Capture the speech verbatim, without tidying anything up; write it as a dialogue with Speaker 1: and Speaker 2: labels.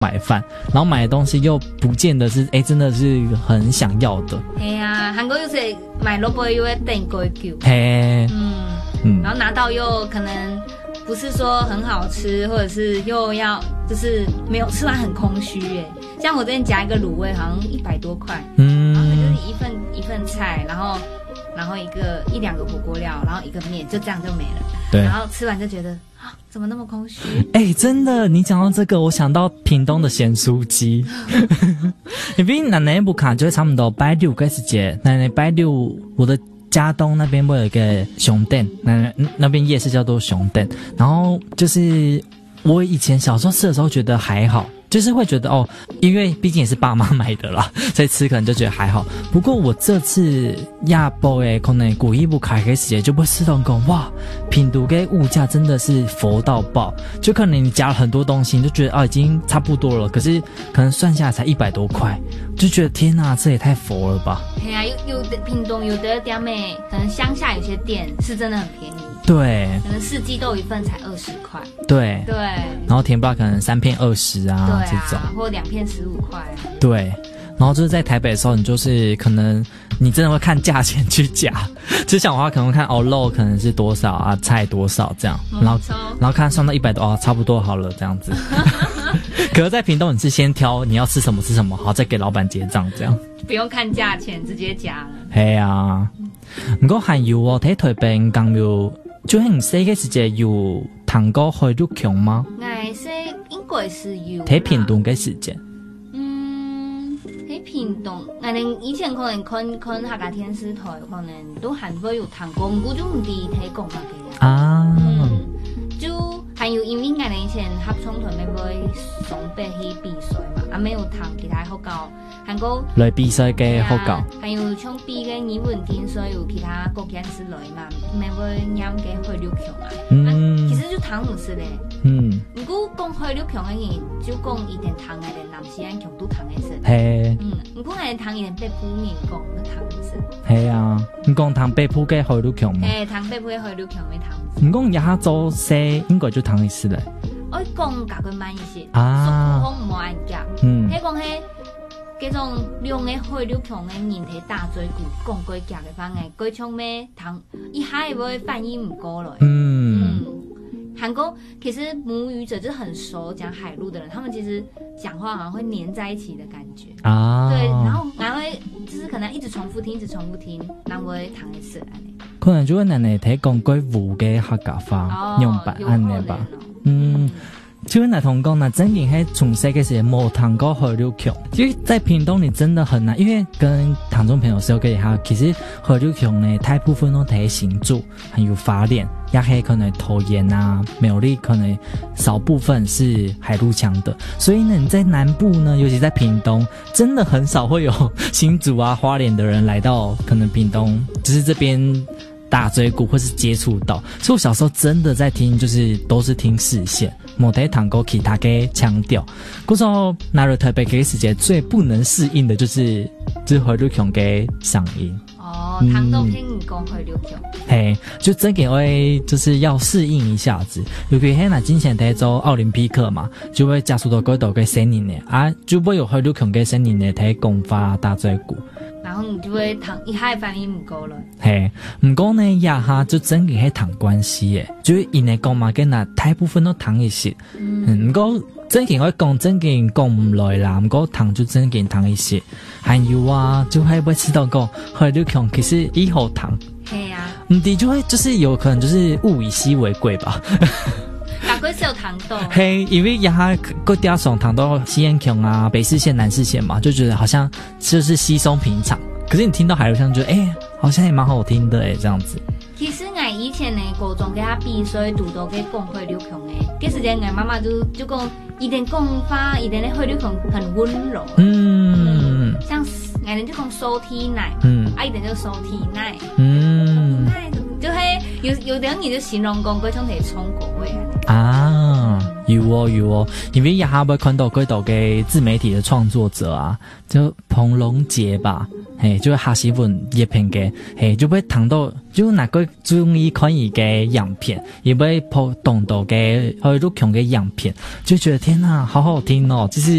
Speaker 1: 买饭，然后买的东西又不见得是哎真的是很想要的。
Speaker 2: 嘿啊，韩国有时买萝卜又会等过久。
Speaker 1: 嘿，
Speaker 2: 嗯嗯，然后拿到又可能不是说很好吃，或者是又要就是没有吃完很空虚耶。像我之前夹一个卤味，好像一百多块，嗯，然后就是一份一份菜，然后然后一个一两个火锅料，然后一个面，就这样就没了。
Speaker 1: 对，
Speaker 2: 然后吃完就觉得啊，怎么那么空虚？
Speaker 1: 哎、欸，真的，你讲到这个，我想到屏东的咸酥鸡。因为奶奶不卡就会差不多拜六开始节，奶奶拜六我的嘉东那边会有一个熊店，奶奶那边夜市叫做熊店，然后就是我以前小时候吃的时候觉得还好。就是会觉得哦，因为毕竟也是爸妈买的啦，所以吃可能就觉得还好。不过我这次亚波诶，可能古意不开开始就不会吃到讲哇，品都跟物价真的是佛到爆，就可能你加了很多东西，你就觉得哦已经差不多了，可是可能算下来才一百多块，就觉得天哪，这也太佛了吧。
Speaker 2: 对啊，有有的屏东有的店妹，可能乡下有些店是真的很便宜。
Speaker 1: 对，
Speaker 2: 可能四季豆一份才二十块。
Speaker 1: 对
Speaker 2: 对，
Speaker 1: 然后甜不辣可能三片二十啊，
Speaker 2: 对啊，
Speaker 1: 这种，
Speaker 2: 或两片十五块啊。
Speaker 1: 对，然后就是在台北的时候，你就是可能你真的会看价钱去夹，就像我话可能会看哦肉可能是多少啊，菜多少这样，然后然后看算到一百多哦，差不多好了这样子。可是在屏东你是先挑你要吃什么吃什么，好再给老板结账这样，
Speaker 2: 不用看价钱直接夹了。
Speaker 1: 係啊，不過還有哦，喺台北講有，就係你細個時節有談過海陸橋嗎？
Speaker 2: 我細應該是有。
Speaker 1: 喺屏東嘅時節。
Speaker 2: 嗯，喺屏東，我哋以前可能看看客家電視台，可能都還會有談過，不過就唔知睇講乜嘅。
Speaker 1: 啊。
Speaker 2: 嗯，就還有因為我哋以前合唱團咪會上北去比賽嘛，啊沒有談其他學校。韓國
Speaker 1: 來比賽嘅學校，
Speaker 2: 還有像比嘅語文天，所以有其他國家是來嘛，咪會念嘅海陸橋啊。嗯，其實就談唔識咧。嗯，如果講海陸橋嘅人，就講一定談嘅咧，南西安橋都談嘅識。係。嗯，如果係談一定北埔人講，都談唔識。係啊，你講談北埔嘅海陸橋嘛？誒，談北埔嘅海陸橋咪談唔識。唔講一下做西，應該就談嘅識咧。我講較佢慢一些。啊。講唔好按夾。嗯。喺講係。嗰種兩個海陸橋嘅人喺大嘴鼓講過夾嘅方案，佢唱咩堂一下也會翻譯唔過來。嗯，韓國其實母語者就很熟講海陸的人，他們其實講話好像會黏在一起的感覺。啊，對，然後還會就是可能一直重複聽，一直重複聽，然後會談一次。可能就會難嚟睇講過無嘅客家話用版安尼吧。嗯。就會來同講呢，真正係從細個時冇談過海陸橋，因為在屏東你真的很難，因為跟聽眾朋友說給下，其實海陸橋呢，大部分都睇行住，還有花蓮，也係可能桃園啊、苗栗可能少部分是海陸腔的，所以呢，你在南部呢，尤其在屏東，真的很少會有新竹啊、花蓮的人來到可能屏東，就是這邊打嘴鼓或是接觸到，所以我小時候真的在聽，就是都是聽視線。冇睇談過其他嘅腔調，嗰時候來到台北嘅時節最不能適應的就是就是海陸橋嘅嗓音。哦，談到聽唔講海陸橋。嘿，就真嘅會就是要適應一下子，尤其係嗱之前睇做奧林匹克嘛，就會加速到嗰度嘅聲音咧，啊就會有海陸橋嘅聲音咧睇講法打嘴鼓。然後你就會談一下反應唔夠了。嘿，唔過呢，一下就真嘅係談關係嘅，就是因為講嘛，跟那大部分都談一些。嗯，唔過真嘅我講真嘅講唔來啦，唔過談就真嘅談一些。還有啊，就係會知道講海陸橋其實以後談。係啊。唔啲就會就是有可能就是物以稀為貴吧。大概是有談到，嘿，因為呀，各地上談到西安橋啊、北市線、南市線嘛，就覺得好像就是稀鬆平常。可是你聽到海陸腔，覺得哎，好像也蠻好聽的哎，這樣子。其實我以前呢，高中給他比賽，讀到嘅講海陸腔誒，嗰時間我媽媽就就講，一點講法，一點的海陸腔很溫柔。嗯，嗯像我哋就講收體奶，嗯，啊，一點就收體奶，嗯，就係有有啲人就形容講嗰種係衝果味啊。
Speaker 1: 有哦有哦，因为也还会看到几道嘅自媒体的创作者啊，就彭龙杰吧，嘿，就是哈西文叶片嘅，嘿，就会谈到就那个中意看伊嘅样片，也会播动到嘅去录强嘅样片，就觉得天哪，好好听哦，就是